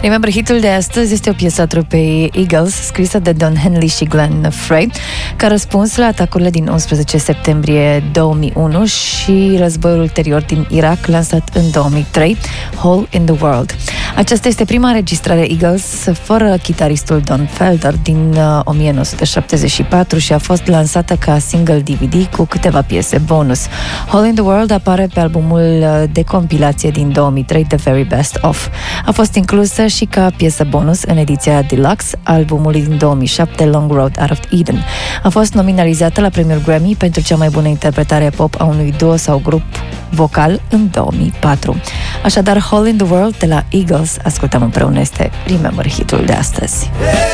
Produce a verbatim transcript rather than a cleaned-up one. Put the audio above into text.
Remember, hitul de astăzi este o piesă a trupei Eagles, scrisă de Don Henley și Glenn Frey, ca răspuns la atacurile din unsprezece septembrie două mii unu și războiul ulterior din Irak, lansat în două mii trei, Hole in the World. Aceasta este prima înregistrare Eagles fără chitaristul Don Felder din o mie nouă sute șaptezeci și patru și a fost lansată ca single D V D cu câteva piese bonus. Hole in the World apare pe albumul de compilație din două mii trei, The Very Best Of. A fost inclusă și ca piesă bonus în ediția Deluxe albumului din două mii șapte, Long Road Out of Eden. A fost nominalizată la premiul Grammy pentru cea mai bună interpretare pop a unui duo sau grup vocal în două mii patru. Așadar, Hole in the World de la Eagles, ascultăm împreună, este Remember hitul de astăzi.